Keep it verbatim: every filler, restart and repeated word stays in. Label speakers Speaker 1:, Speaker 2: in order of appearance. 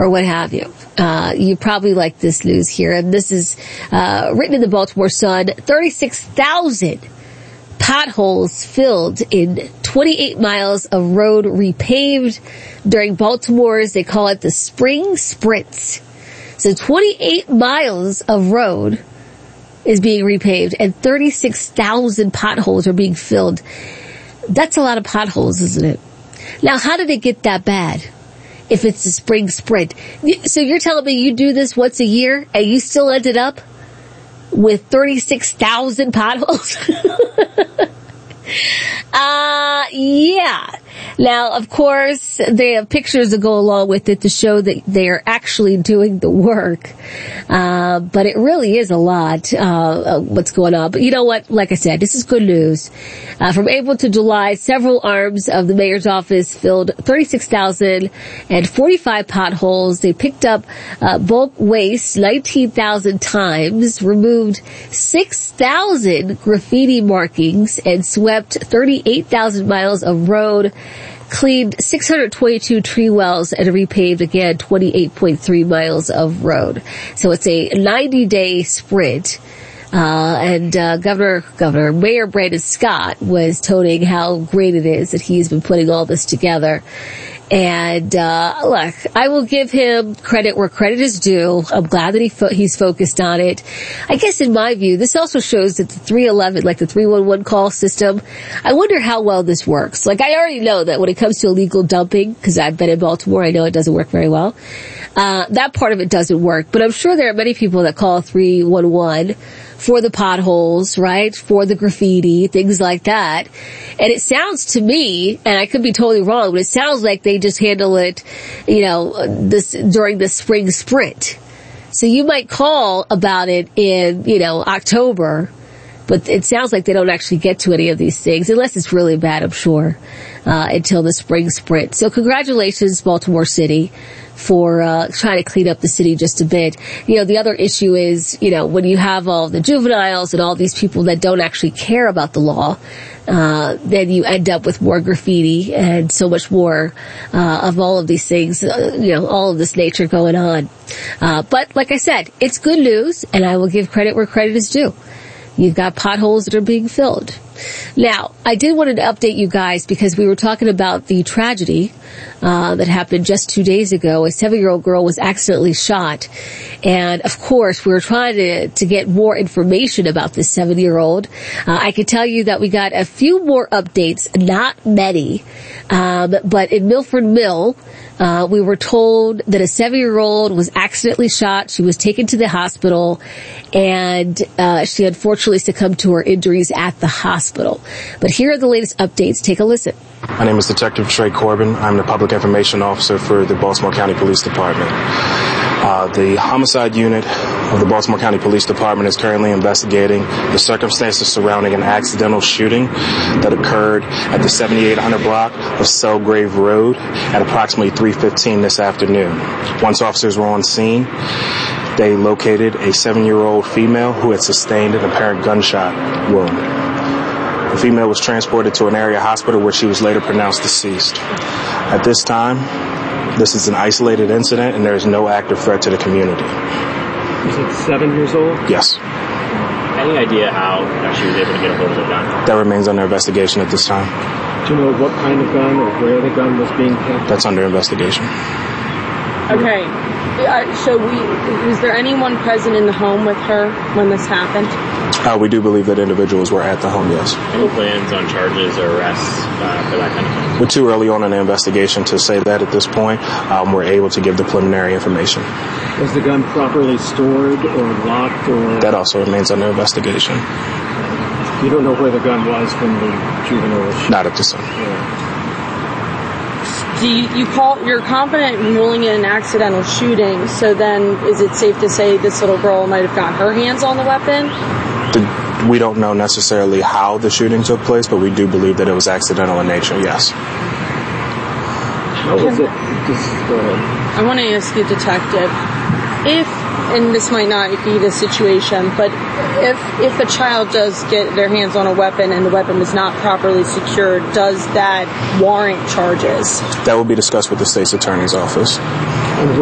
Speaker 1: or what have you. Uh, you probably like this news here. And this is uh, written in the Baltimore Sun. thirty-six thousand potholes filled in twenty-eight miles of road repaved during Baltimore's, they call it the Spring Sprint. So twenty-eight miles of road is being repaved and thirty-six thousand potholes are being filled. That's a lot of potholes, isn't it? Now, how did it get that bad if it's the Spring Sprint? So you're telling me you do this once a year and you still ended up with thirty-six thousand potholes? uh, yeah. Now, of course, they have pictures that go along with it to show that they are actually doing the work. Uh, but it really is a lot, uh, what's going on. But you know what? Like I said, this is good news. Uh, from April to July, several arms of the mayor's office filled thirty-six thousand forty-five potholes. They picked up, uh, bulk waste nineteen thousand times, removed six thousand graffiti markings, and swept thirty-eight thousand miles of road, cleaned six hundred twenty-two tree wells, and repaved again twenty-eight point three miles of road. So it's a ninety-day sprint. Uh, and, uh, Governor, Governor, Mayor Brandon Scott was toting how great it is that he's been putting all this together. And, uh, look, I will give him credit where credit is due. I'm glad that he fo- he's focused on it. I guess in my view, this also shows that the three eleven, like the three one one call system, I wonder how well this works. Like, I already know that when it comes to illegal dumping, because I've been in Baltimore, I know it doesn't work very well. Uh, that part of it doesn't work. But I'm sure there are many people that call three one one for the potholes, right? For the graffiti, things like that. And it sounds to me, and I could be totally wrong, but it sounds like they just handle it, you know, this, during the spring sprint. So you might call about it in, you know, October, but it sounds like they don't actually get to any of these things, unless it's really bad, I'm sure, uh, until the spring sprint. So congratulations, Baltimore City, for uh trying to clean up the city just a bit. You know, the other issue is, you know, when you have all the juveniles and all these people that don't actually care about the law, uh then you end up with more graffiti and so much more uh of all of these things, uh, you know, all of this nature going on. Uh but like I said, it's good news, and I will give credit where credit is due. You've got potholes that are being filled. Now, I did want to update you guys because we were talking about the tragedy uh, that happened just two days ago. A seven-year-old girl was accidentally shot. And, of course, we were trying to, to get more information about this seven-year-old. Uh, I can tell you that we got a few more updates, not many. Um, but in Milford Mill, Uh, we were told that a seven-year-old was accidentally shot. She was taken to the hospital, and uh, she unfortunately succumbed to her injuries at the hospital. But here are the latest updates. Take a listen.
Speaker 2: My name is Detective Trey Corbin. I'm the Public Information Officer for the Baltimore County Police Department. Uh, the homicide unit of the Baltimore County Police Department is currently investigating the circumstances surrounding an accidental shooting that occurred at the seventy-eight hundred block of Selgrave Road at approximately three fifteen this afternoon. Once officers were on scene, they located a seven-year-old female who had sustained an apparent gunshot wound. The female was transported to an area hospital where she was later pronounced deceased. At this time, this is an isolated incident and there is no active threat to the community.
Speaker 3: You said seven years old?
Speaker 2: Yes.
Speaker 3: Any idea how she was able to get a hold of the gun?
Speaker 2: That remains under investigation at this time.
Speaker 3: Do you know what kind of gun or where the gun was being kept?
Speaker 2: That's under investigation.
Speaker 4: Okay. Uh, so we, was there anyone present in the home with her when this happened?
Speaker 2: Uh, we do believe that individuals were at the home, yes.
Speaker 3: Any plans on charges or arrests uh, for that kind of thing?
Speaker 2: We're too early on in the investigation to say that at this point. Um, we're able to give the preliminary information.
Speaker 3: Was the gun properly stored or locked? Or
Speaker 2: that also remains under investigation.
Speaker 3: You don't know where the gun was when the juvenile was shot?
Speaker 2: Not at this time.
Speaker 3: Yeah.
Speaker 4: Do you, you call, you're confident in ruling it an accidental shooting, so then is it safe to say this little girl might have got her hands on the weapon?
Speaker 2: The, we don't know necessarily how the shooting took place, but we do believe that it was accidental in nature, yes.
Speaker 3: How was it? Just go ahead.
Speaker 4: I want to ask you, Detective, if, and this might not be the situation, but if if a child does get their hands on a weapon and the weapon is not properly secured, does that warrant charges?
Speaker 2: That will be discussed with the state's attorney's office.